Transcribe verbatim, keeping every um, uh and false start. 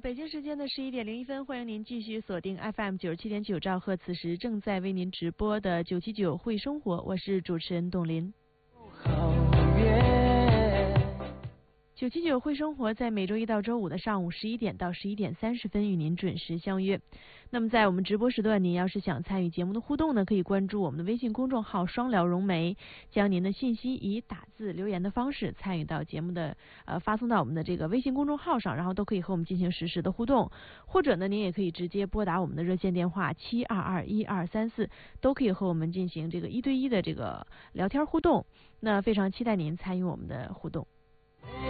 北京时间的十一点零一分，欢迎您继续锁定 F M 九十七点九兆赫，此时正在为您直播的九七九会生活，我是主持人董琳。九七九会生活在每周一到周五的上午十一点到十一点三十分与您准时相约。那么在我们直播时段，您要是想参与节目的互动呢，可以关注我们的微信公众号双聊融媒，将您的信息以打字留言的方式参与到节目的呃发送到我们的这个微信公众号上，然后都可以和我们进行实时的互动。或者呢，您也可以直接拨打我们的热线电话七二二一二三四，都可以和我们进行这个一对一的这个聊天互动。那非常期待您参与我们的互动。